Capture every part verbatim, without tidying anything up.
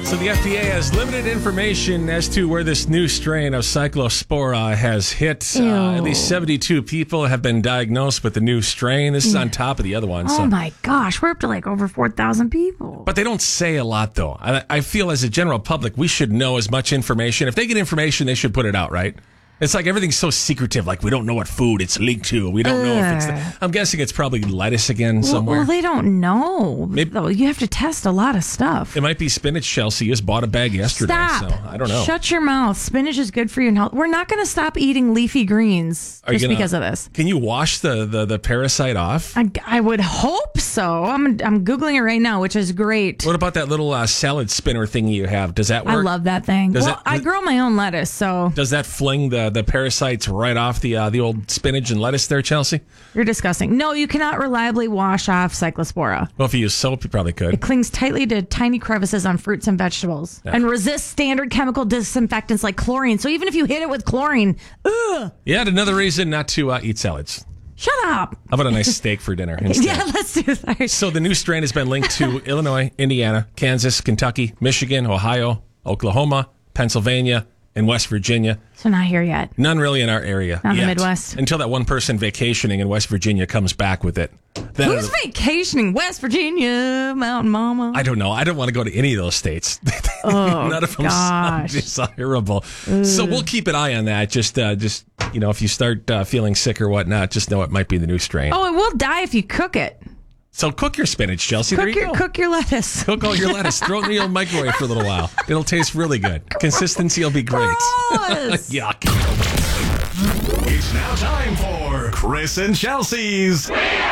So the F D A has limited information as to where this new strain of Cyclospora has hit. Uh, at least seventy-two people have been diagnosed with the new strain. This is on top of the other ones. Oh, so. my gosh. We're up to like over four thousand people. But they don't say a lot, though. I, I feel as a general public, we should know as much information. If they get information, they should put it out, right? It's like everything's so secretive. Like, we don't know what food it's linked to. We don't know if it's... The, I'm guessing it's probably lettuce again well, somewhere. Well, they don't know. Maybe, though. You have to test a lot of stuff. It might be spinach. Chelsea just bought a bag yesterday. Stop. So I don't know. Shut your mouth. Spinach is good for you and health. We're not going to stop eating leafy greens Are you just gonna, because of this. Can you wash the, the, the parasite off? I, I would hope so. I'm I'm Googling it right now, which is great. What about that little uh, salad spinner thing you have? Does that work? I love that thing. Does well, it, I grow my own lettuce, so... Does that fling the, the parasites right off the uh, the old spinach and lettuce there, Chelsea? You're disgusting. No, you cannot reliably wash off Cyclospora. Well, if you use soap, you probably could. It clings tightly to tiny crevices on fruits and vegetables Yeah. and resists standard chemical disinfectants like chlorine. So even if you hit it with chlorine, ugh, Yeah, another reason not to uh, eat salads. shut up. How about a nice steak for dinner instead? Yeah, let's do that. So the new strain has been linked to Illinois, Indiana, Kansas, Kentucky, Michigan, Ohio, Oklahoma, Pennsylvania, and West Virginia. So not here yet. None really in our area Not in the yet. Midwest. Until that one person vacationing in West Virginia comes back with it. Then Who's it'll- vacationing? West Virginia, Mountain Mama. I don't know. I don't want to go to any of those states. Oh, None of them gosh. sound desirable. So we'll keep an eye on that. Just, uh, just you know, if you start uh, feeling sick or whatnot, just know it might be the new strain. Oh, it will die if you cook it. So cook your spinach, Chelsea. Cook there you your go. cook your lettuce. Cook all your lettuce. Throw it in the old microwave for a little while. It'll taste really good. Consistency will be great. Gross. Yuck. It's now time for Chris and Chelsea's. All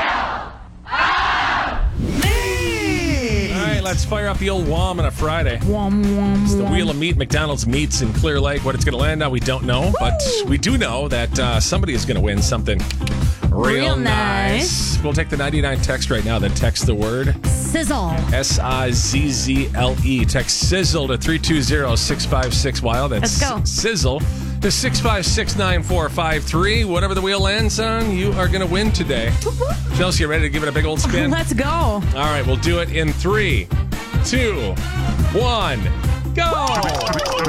right, let's fire up the old W O M on a Friday. Wom, wom, It's the wom. Wheel of Meat, McDonald's Meats in Clear Lake. What it's going to land on, we don't know. But we do know that uh, somebody is going to win something real, Real nice. We'll take the ninety-nine text right now that text the word Sizzle. S I Z Z L E. Text Sizzle to three two zero, six five six, WILD. That's Let's go. Sizzle to six five six, nine four five three. Whatever the wheel lands on, you are going to win today. Chelsea, you ready to give it a big old spin? Let's go. All right, we'll do it in three, two, one, go!